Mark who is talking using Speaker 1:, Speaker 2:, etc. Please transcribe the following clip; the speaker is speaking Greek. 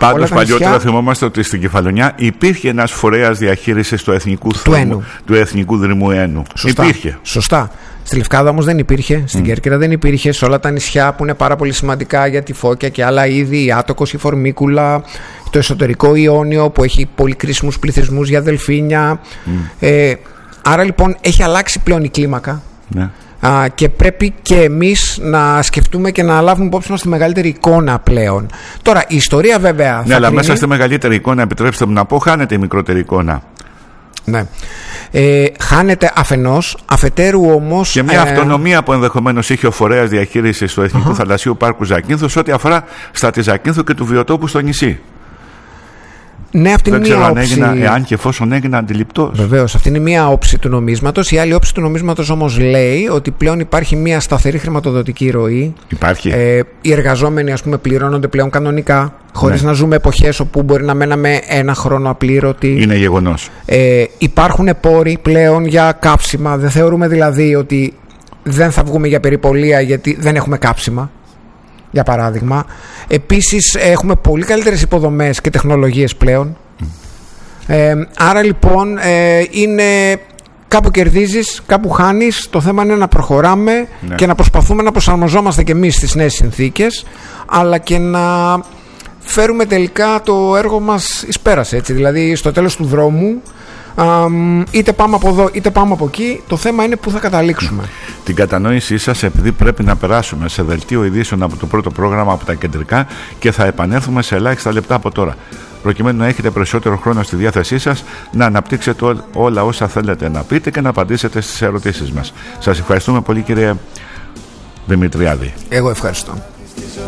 Speaker 1: Πάντως παλιότερα θυμόμαστε ότι στην Κεφαλονιά υπήρχε ένας φορέας διαχείρισης του εθνικού δρυμού Ένου. Υπήρχε.
Speaker 2: Σωστά. Στη Λευκάδα όμως δεν υπήρχε, στην Κέρκυρα δεν υπήρχε, σε όλα τα νησιά που είναι πάρα πολύ σημαντικά για τη Φώκια και άλλα είδη, η Άτοκος, η Φορμίκουλα, το εσωτερικό Ιόνιο που έχει πολύ κρίσιμους πληθυσμούς για δελφίνια. Άρα λοιπόν έχει αλλάξει πλέον η κλίμακα. Ναι. Και πρέπει και εμείς να σκεφτούμε και να λάβουμε υπόψη μας τη μεγαλύτερη εικόνα πλέον. Τώρα η ιστορία βέβαια
Speaker 1: ναι, αλλά μέσα στη μεγαλύτερη εικόνα, επιτρέψτε μου να πω, χάνεται η μικρότερη εικόνα.
Speaker 2: Ναι. Χάνεται αφενός, αφετέρου όμως
Speaker 1: και μια αυτονομία που ενδεχομένως είχε ο φορέας διαχείρισης του Εθνικού Θαλασσίου Πάρκου Ζακίνθου ό,τι αφορά στα τη Ζακίνθου και του βιοτόπου στο νησί.
Speaker 2: Ναι, αυτή
Speaker 1: δεν
Speaker 2: είναι
Speaker 1: ξέρω
Speaker 2: μία
Speaker 1: αν
Speaker 2: όψη.
Speaker 1: έγινα, εάν και εφόσον έγινα αντιληπτός.
Speaker 2: Βεβαίως, αυτή είναι μία όψη του νομίσματος. Η άλλη όψη του νομίσματος όμως λέει ότι πλέον υπάρχει μία σταθερή χρηματοδοτική ροή.
Speaker 1: Υπάρχει.
Speaker 2: Οι εργαζόμενοι, ας πούμε, πληρώνονται πλέον κανονικά, χωρίς να ζούμε εποχές όπου μπορεί να μέναμε ένα χρόνο απλήρωτοι.
Speaker 1: Είναι γεγονός.
Speaker 2: Υπάρχουν πόροι πλέον για κάψιμα. Δεν θεωρούμε δηλαδή ότι δεν θα βγούμε για περιπολία γιατί δεν έχουμε κάψιμα. Για παράδειγμα. Επίσης έχουμε πολύ καλύτερες υποδομές και τεχνολογίες πλέον. Άρα λοιπόν είναι κάπου κερδίζεις, κάπου χάνεις. Το θέμα είναι να προχωράμε και να προσπαθούμε να προσαρμοζόμαστε και εμείς στις νέες συνθήκες, αλλά και να φέρουμε τελικά το έργο μας εις πέρας, έτσι. Δηλαδή στο τέλος του δρόμου είτε πάμε από εδώ είτε πάμε από εκεί, το θέμα είναι που θα καταλήξουμε.
Speaker 1: Την κατανόησή σας, επειδή πρέπει να περάσουμε σε δελτίο ειδήσεων από το πρώτο πρόγραμμα από τα κεντρικά και θα επανέλθουμε σε ελάχιστα λεπτά από τώρα, προκειμένου να έχετε περισσότερο χρόνο στη διάθεσή σας να αναπτύξετε όλα όσα θέλετε να πείτε και να απαντήσετε στις ερωτήσεις μας. Σας ευχαριστούμε πολύ, κύριε Δημητριάδη.
Speaker 2: Εγώ ευχαριστώ.